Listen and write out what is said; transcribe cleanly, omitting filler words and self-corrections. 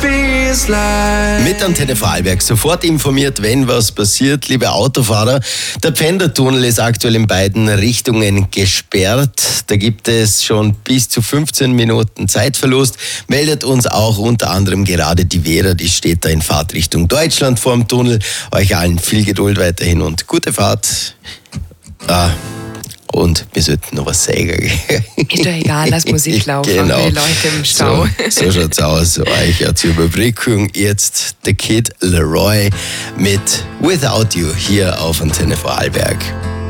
Mit Antenne Vorarlberg sofort informiert, wenn was passiert. Liebe Autofahrer, der Pfändertunnel ist aktuell in beiden Richtungen gesperrt. Da gibt es schon bis zu 15 Minuten Zeitverlust. Meldet uns auch unter anderem gerade die Vera, die steht da in Fahrtrichtung Deutschland vor dem Tunnel. Euch allen viel Geduld weiterhin und gute Fahrt. Und wir sollten noch was sagen. Ist doch egal, lass Musik laufen, genau. Die Leute im Stau. So schaut's aus. Euch zur Überbrückung jetzt der Kid Leroy mit Without You hier auf Antenne Vorarlberg.